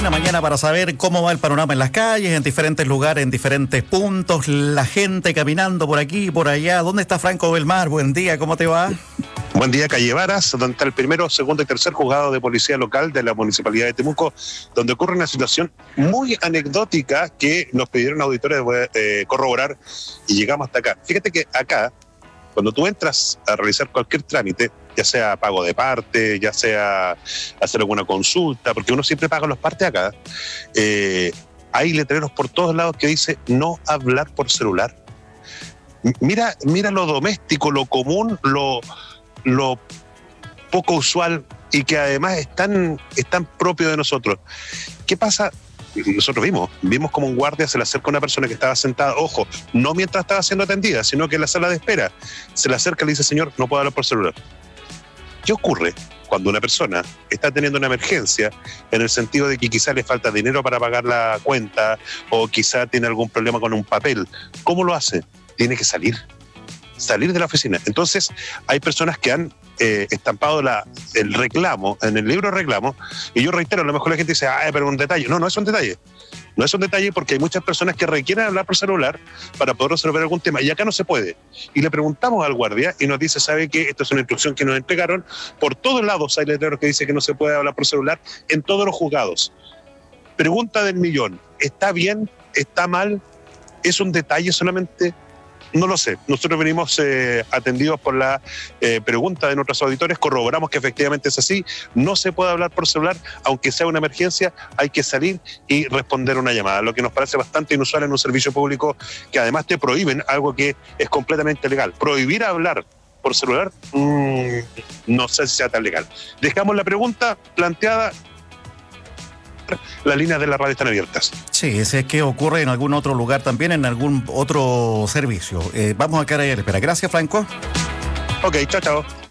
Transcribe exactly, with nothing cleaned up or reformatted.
Una mañana para saber cómo va el panorama en las calles, en diferentes lugares, en diferentes puntos, la gente caminando por aquí y por allá. ¿Dónde está Franco Belmar? Buen día, ¿cómo te va? Buen día, calle Varas, donde está el primero, segundo y tercer juzgado de policía local de la Municipalidad de Temuco, donde ocurre una situación muy anecdótica que nos pidieron auditores eh, corroborar y llegamos hasta acá. Fíjate que acá, cuando tú entras a realizar cualquier trámite, ya sea pago de parte, ya sea hacer alguna consulta, porque uno siempre paga las partes acá, eh, hay letreros por todos lados que dice no hablar por celular. Mira, mira lo doméstico, lo común, lo... lo poco usual y que además es tan, es tan propio de nosotros. ¿Qué pasa? Nosotros vimos, vimos como un guardia se le acerca a una persona que estaba sentada, ojo, no mientras estaba siendo atendida, sino que en la sala de espera, se le acerca y le dice, señor, no puedo hablar por celular. ¿Qué ocurre cuando una persona está teniendo una emergencia en el sentido de que quizá le falta dinero para pagar la cuenta o quizá tiene algún problema con un papel? ¿Cómo lo hace? Tiene que salir. salir de la oficina. Entonces, hay personas que han eh, estampado la, el reclamo, en el libro de reclamo, y yo reitero, a lo mejor la gente dice, ah, pero un detalle. No, no es un detalle. No es un detalle porque hay muchas personas que requieren hablar por celular para poder resolver algún tema, y acá no se puede. Y le preguntamos al guardia y nos dice, ¿sabe qué? Esto es una instrucción que nos entregaron. Por todos lados hay letreros que dice que no se puede hablar por celular en todos los juzgados. Pregunta del millón, ¿está bien? ¿Está mal? ¿Es un detalle solamente? No lo sé. Nosotros venimos eh, atendidos por la eh, pregunta de nuestros auditores, corroboramos que efectivamente es así, no se puede hablar por celular, aunque sea una emergencia, hay que salir y responder una llamada, lo que nos parece bastante inusual en un servicio público que además te prohíben algo que es completamente legal. Prohibir hablar por celular, mmm, no sé si sea tan legal. Dejamos la pregunta planteada. Las líneas de la radio están abiertas. Sí, ese es que ocurre en algún otro lugar también, en algún otro servicio. Eh, vamos a quedar ahí a la espera. Gracias, Franco. Ok, chao, chao.